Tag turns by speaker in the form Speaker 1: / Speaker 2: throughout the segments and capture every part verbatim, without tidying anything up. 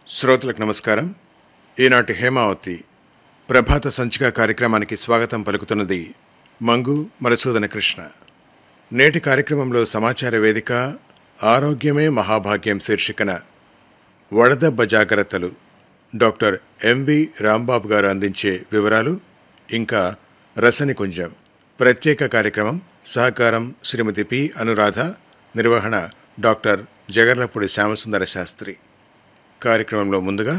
Speaker 1: శ్రోతలకు నమస్కారం. ఈనాటి హేమావతి ప్రభాత సంచిక కార్యక్రమానికి స్వాగతం పలుకుతున్నది మంగు మధుసూదన కృష్ణ. నేటి కార్యక్రమంలో సమాచార వేదిక ఆరోగ్యమే మహాభాగ్యం శీర్షికన వడదెబ్బ జాగ్రత్తలు డాక్టర్ ఎంవి రాంబాబు గారు అందించే వివరాలు, ఇంకా రసనికుంజం ప్రత్యేక కార్యక్రమం సహకారం శ్రీమతి పి అనురాధ, నిర్వహణ డాక్టర్ జగర్లపూడి శ్యామసుందర శాస్త్రి. కార్యక్రమంలో ముందుగా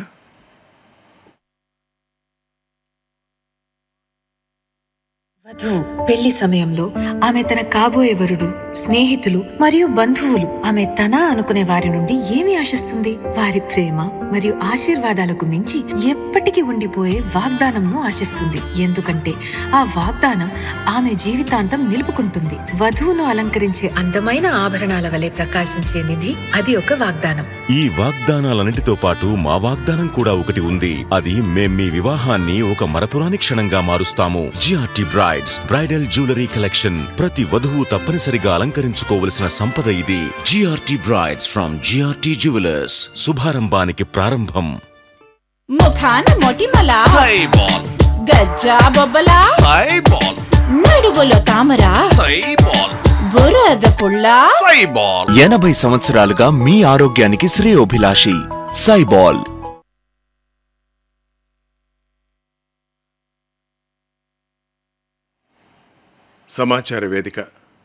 Speaker 2: వధువు పెళ్లి సమయంలో ఆమె తన కాబోయే వరుడు, స్నేహితులు మరియు బంధువులు ఆమె తన అనుకునే వారి నుండి ఏమి ఆశిస్తుంది? వారి ప్రేమ మరియు ఆశీర్వాదాలకు మించి ఎప్పటికీ ఉండిపోయే వాగ్దానంను ఆశిస్తుంది. ఎందుకంటే ఆ వాగ్దానం ఆమె జీవితాంతం నిలుపుకుంటుంది. వధువును అలంకరించే అందమైన ఆభరణాల వలె ప్రకాశించే నిధి, అది ఒక వాగ్దానం.
Speaker 3: ఈ వాగ్దానాలన్నిటితో పాటు మా వాగ్దానం కూడా ఒకటి ఉంది. అది మేం మీ వివాహాన్ని ఒక మరపురాని క్షణంగా మారుస్తాము. GRT brides bridal jewellery collection. ప్రతి వధువు తప్పనిసరిగా అలంకరించుకోవలసిన సంపద ఇది. GRT brides from GRT jewellers. శుభారంభానికి ప్రారంభం.
Speaker 4: ముఖాన మొటిమల
Speaker 3: సైబాల్,
Speaker 4: గజ్జా బొబ్బల
Speaker 3: సైబాల్,
Speaker 4: నడువులో తామర
Speaker 3: సైబాల్,
Speaker 4: బురద పుల్ల
Speaker 3: సైబాల్.
Speaker 5: ఎనభై సంవత్సరాలుగా మీ ఆరోగ్యానికి శ్రేయోభిలాషి సైబాల్.
Speaker 1: సమాచార వేదిక.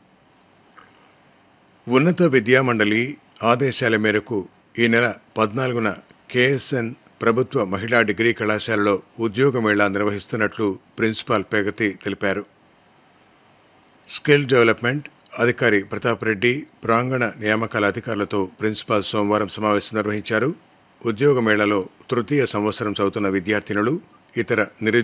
Speaker 1: ఉన్నత విద్యామండలి ఆదేశాల మేరకు ఈ నెల పద్నాలుగున కేఎస్ఎన్ ప్రభుత్వ మహిళా డిగ్రీ కళాశాలలో ఉద్యోగ మేళా నిర్వహిస్తున్నట్లు ప్రిన్సిపాల్ పేగతి తెలిపారు. స్కిల్ డెవలప్మెంట్ అధికారి ప్రతాప్ రెడ్డి ప్రాంగణ నియామకాల అధికారులతో ప్రిన్సిపాల్ సోమవారం సమావేశం నిర్వహించారు. ఉద్యోగ మేళాలో తృతీయ సంవత్సరం చదువుతున్న విద్యార్థినులు, ఇతర నిరు